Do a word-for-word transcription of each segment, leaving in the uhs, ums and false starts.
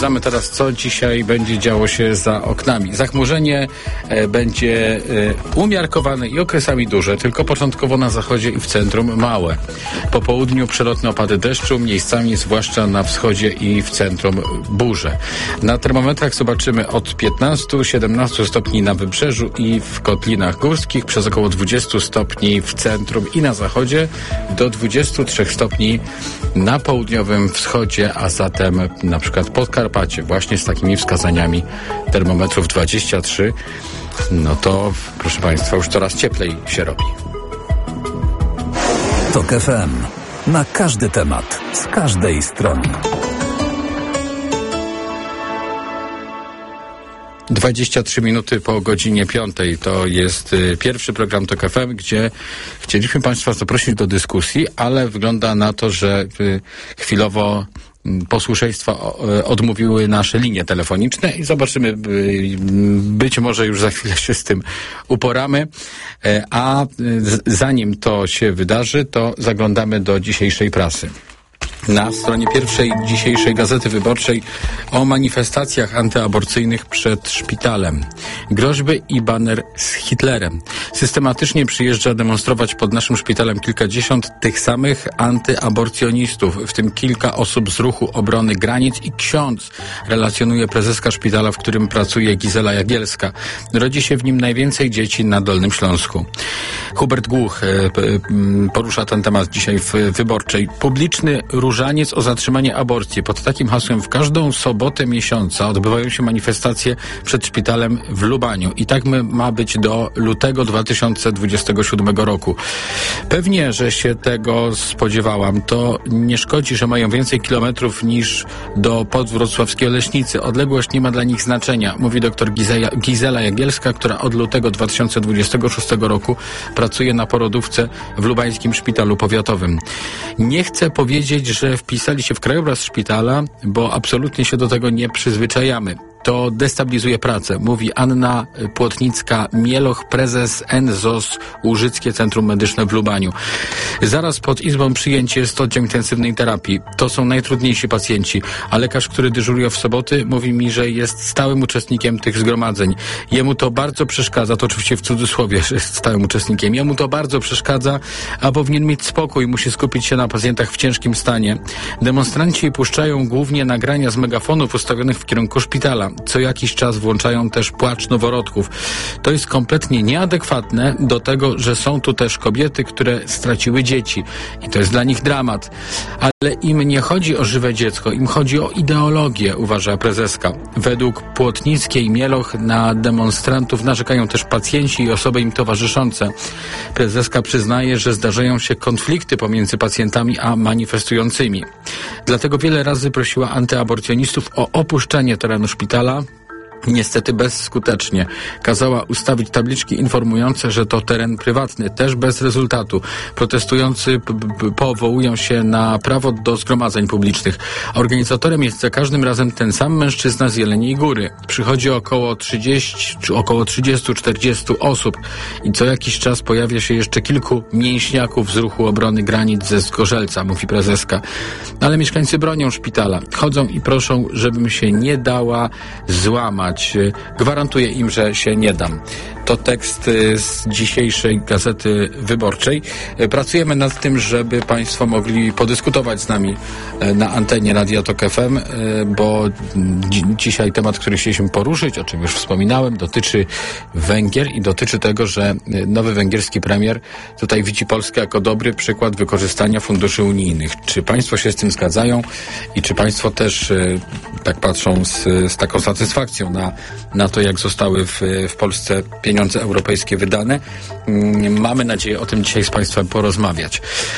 sprawdzamy teraz, co dzisiaj będzie działo się za oknami. Zachmurzenie e, będzie e, umiarkowane i okresami duże, tylko początkowo na zachodzie i w centrum małe. Po południu przelotne opady deszczu, miejscami zwłaszcza na wschodzie i w centrum burze. Na termometrach zobaczymy od piętnastu do siedemnastu stopni na wybrzeżu i w kotlinach górskich, przez około dwudziestu stopni w centrum i na zachodzie, do dwudziestu trzech stopni na południowym wschodzie, a zatem na przykład Podkarpacie, właśnie z takimi wskazaniami termometrów dwadzieścia trzy, no to proszę Państwa, już coraz cieplej się robi. Tok F M. Na każdy temat, z każdej strony. dwadzieścia trzy minuty po godzinie piątej to jest y, pierwszy program Tok F M, gdzie chcieliśmy Państwa zaprosić do dyskusji, ale wygląda na to, że y, chwilowo posłuszeństwa odmówiły nasze linie telefoniczne i zobaczymy, być może już za chwilę się z tym uporamy, a zanim to się wydarzy, to zaglądamy do dzisiejszej prasy. Na stronie pierwszej dzisiejszej Gazety Wyborczej o manifestacjach antyaborcyjnych przed szpitalem. Groźby i baner z Hitlerem. Systematycznie przyjeżdża demonstrować pod naszym szpitalem kilkadziesiąt tych samych antyaborcjonistów, w tym kilka osób z ruchu obrony granic i ksiądz, relacjonuje prezeska szpitala, w którym pracuje Gizela Jagielska. Rodzi się w nim najwięcej dzieci na Dolnym Śląsku. Hubert Głuch porusza ten temat dzisiaj w Wyborczej. Publiczny różaniec o zatrzymanie aborcji. Pod takim hasłem w każdą sobotę miesiąca odbywają się manifestacje przed szpitalem w Lubaniu. I tak ma być do lutego dwa tysiące dwudziestego siódmego roku. Pewnie, że się tego spodziewałam. To nie szkodzi, że mają więcej kilometrów niż do podwrocławskiej Leśnicy. Odległość nie ma dla nich znaczenia, mówi dr Gizeja, Gizela Jagielska, która od lutego dwa tysiące dwudziestego szóstego roku pracuje na porodówce w lubańskim szpitalu powiatowym. Nie chcę powiedzieć, że wpisali się w krajobraz szpitala, bo absolutnie się do tego nie przyzwyczajamy. To destabilizuje pracę, mówi Anna Płotnicka-Mieloch, prezes N Z O S Łużyckie Centrum Medyczne w Lubaniu. Zaraz pod izbą przyjęcia jest oddział intensywnej terapii. To są najtrudniejsi pacjenci, a lekarz, który dyżuruje w soboty, mówi mi, że jest stałym uczestnikiem tych zgromadzeń. Jemu to bardzo przeszkadza, to oczywiście w cudzysłowie, że jest stałym uczestnikiem. Jemu to bardzo przeszkadza, a powinien mieć spokój, musi skupić się na pacjentach w ciężkim stanie. Demonstranci puszczają głównie nagrania z megafonów ustawionych w kierunku szpitala. Co jakiś czas włączają też płacz noworodków. To jest kompletnie nieadekwatne do tego, że są tu też kobiety, które straciły dzieci. I to jest dla nich dramat. Ale im nie chodzi o żywe dziecko, im chodzi o ideologię, uważa prezeska. Według Płotnickiej Mieloch na demonstrantów narzekają też pacjenci i osoby im towarzyszące. Prezeska przyznaje, że zdarzają się konflikty pomiędzy pacjentami a manifestującymi. Dlatego wiele razy prosiła antyaborcjonistów o opuszczenie terenu szpitala. Niestety bezskutecznie. Kazała ustawić tabliczki informujące, że to teren prywatny, też bez rezultatu. Protestujący p- p- powołują się na prawo do zgromadzeń publicznych. Organizatorem jest za każdym razem ten sam mężczyzna z Jeleniej Góry. Przychodzi około trzydzieści, czy około trzydziestu czterdziestu osób i co jakiś czas pojawia się jeszcze kilku mięśniaków z ruchu obrony granic ze Zgorzelca, mówi prezeska. Ale mieszkańcy bronią szpitala. Chodzą i proszą, żebym się nie dała złamać. Gwarantuję im, że się nie dam. To tekst z dzisiejszej Gazety Wyborczej. Pracujemy nad tym, żeby Państwo mogli podyskutować z nami na antenie Radia Tok F M, bo dzi- dzisiaj temat, który chcieliśmy poruszyć, o czym już wspominałem, dotyczy Węgier i dotyczy tego, że nowy węgierski premier tutaj widzi Polskę jako dobry przykład wykorzystania funduszy unijnych. Czy Państwo się z tym zgadzają i czy Państwo też tak patrzą z, z taką satysfakcją na, na to, jak zostały w, w Polsce pieniądze europejskie wydane? Mamy nadzieję o tym dzisiaj z Państwem porozmawiać.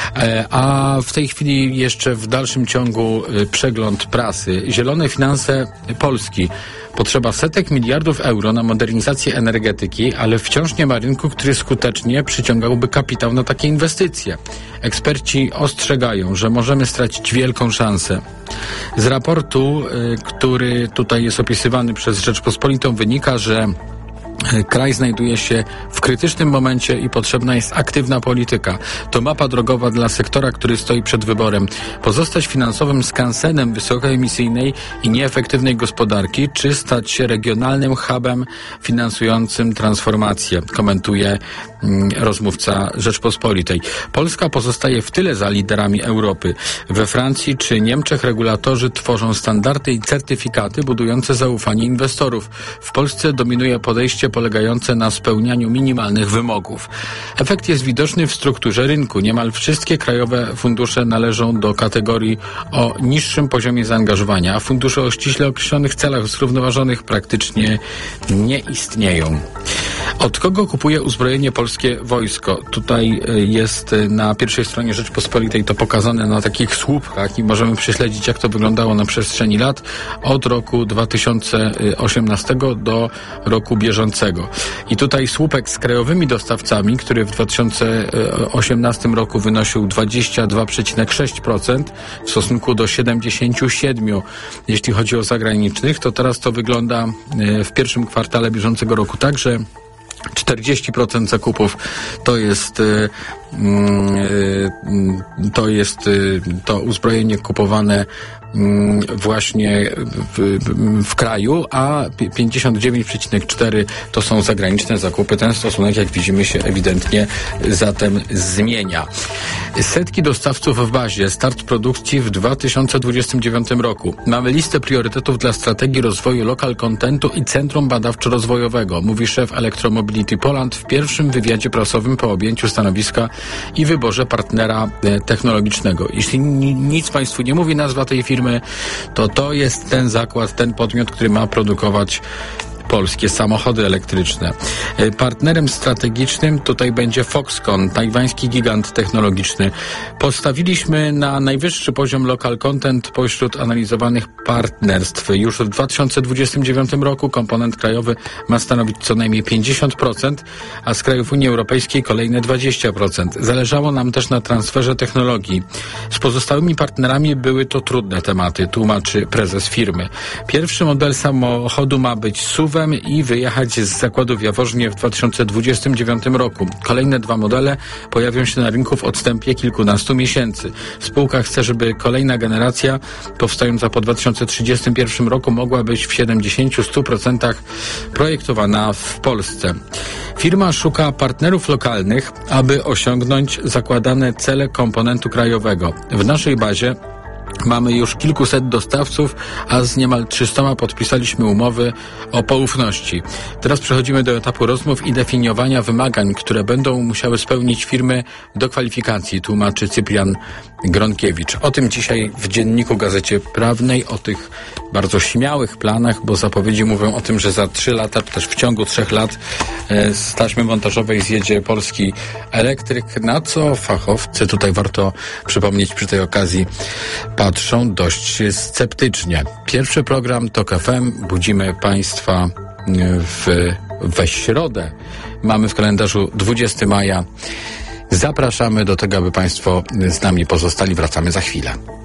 A w tej chwili jeszcze w dalszym ciągu przegląd prasy. Zielone finanse Polski. Potrzeba setek miliardów euro na modernizację energetyki, ale wciąż nie ma rynku, który skutecznie przyciągałby kapitał na takie inwestycje. Eksperci ostrzegają, że możemy stracić wielką szansę. Z raportu, który tutaj jest opisywany przez Rzeczpospolitą, wynika, że Kraj znajduje się w krytycznym momencie i potrzebna jest aktywna polityka. To mapa drogowa dla sektora, który stoi przed wyborem. Pozostać finansowym skansenem wysokoemisyjnej i nieefektywnej gospodarki, czy stać się regionalnym hubem finansującym transformację, komentuje mm, rozmówca Rzeczpospolitej. Polska pozostaje w tyle za liderami Europy. We Francji czy Niemczech regulatorzy tworzą standardy i certyfikaty budujące zaufanie inwestorów. W Polsce dominuje podejście polegające na spełnianiu minimalnych wymogów. Efekt jest widoczny w strukturze rynku. Niemal wszystkie krajowe fundusze należą do kategorii o niższym poziomie zaangażowania, a fundusze o ściśle określonych celach zrównoważonych praktycznie nie istnieją. Od kogo kupuje uzbrojenie polskie wojsko? Tutaj jest na pierwszej stronie Rzeczpospolitej to pokazane na takich słupkach i możemy prześledzić, jak to wyglądało na przestrzeni lat od roku dwa tysiące osiemnastego do roku bieżącego. I tutaj słupek z krajowymi dostawcami, który w dwa tysiące osiemnastym roku wynosił dwadzieścia dwa przecinek sześć procent w stosunku do siedemdziesiąt siedem procent, jeśli chodzi o zagranicznych, to teraz to wygląda w pierwszym kwartale bieżącego roku tak, że czterdzieści procent zakupów to jest to jest to uzbrojenie kupowane właśnie w, w kraju, a pięćdziesiąt dziewięć przecinek cztery procent to są zagraniczne zakupy. Ten stosunek, jak widzimy, się ewidentnie zatem zmienia. Setki dostawców w bazie. Start produkcji w dwa tysiące dwudziestym dziewiątym roku. Mamy listę priorytetów dla strategii rozwoju local contentu i Centrum Badawczo-Rozwojowego, mówi szef Electromobility Poland w pierwszym wywiadzie prasowym po objęciu stanowiska i wyborze partnera technologicznego. Jeśli nic Państwu nie mówi nazwa tej firmy, to to jest ten zakład, ten podmiot, który ma produkować polskie samochody elektryczne. Partnerem strategicznym tutaj będzie Foxconn, tajwański gigant technologiczny. Postawiliśmy na najwyższy poziom local content pośród analizowanych partnerstw. Już w dwa tysiące dwudziestym dziewiątym roku komponent krajowy ma stanowić co najmniej pięćdziesiąt procent, a z krajów Unii Europejskiej kolejne dwadzieścia procent. Zależało nam też na transferze technologii. Z pozostałymi partnerami były to trudne tematy, tłumaczy prezes firmy. Pierwszy model samochodu ma być S U V-em i wyjechać z zakładu w Jaworznie w dwa tysiące dwudziestym dziewiątym roku. Kolejne dwa modele pojawią się na rynku w odstępie kilkunastu miesięcy. Spółka chce, żeby kolejna generacja powstająca po dwa tysiące trzydziestym pierwszym roku mogła być w siedemdziesięciu do stu procent projektowana w Polsce. Firma szuka partnerów lokalnych, aby osiągnąć zakładane cele komponentu krajowego. W naszej bazie mamy już kilkuset dostawców, a z niemal trzystoma podpisaliśmy umowy o poufności. Teraz przechodzimy do etapu rozmów i definiowania wymagań, które będą musiały spełnić firmy do kwalifikacji, tłumaczy Cyprian Gronkiewicz. O tym dzisiaj w Dzienniku Gazecie Prawnej, o tych bardzo śmiałych planach, bo zapowiedzi mówią o tym, że za trzy lata, czy też w ciągu trzech lat e, z taśmy montażowej zjedzie polski elektryk, na co fachowcy, tutaj warto przypomnieć przy tej okazji, patrzą dość sceptycznie. Pierwszy program TOK F M. Budzimy Państwa w, we środę. Mamy w kalendarzu dwudziestego maja. Zapraszamy do tego, aby Państwo z nami pozostali. Wracamy za chwilę.